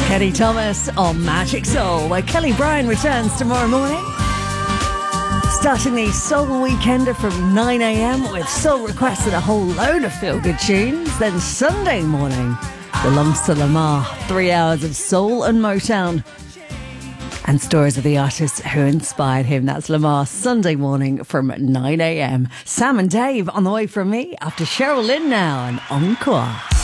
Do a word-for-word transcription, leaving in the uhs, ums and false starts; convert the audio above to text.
Kenny Thomas on Magic Soul, where Kelly Bryan returns tomorrow morning. Starting the Soul Weekender from nine a.m. with soul requests and a whole load of feel-good tunes. Then Sunday morning, belongs to Lamar. Three hours of soul and Motown. And stories of the artists who inspired him. That's Lamar, Sunday morning from nine a.m. Sam and Dave on the way from me after Cheryl Lynn now and Encore.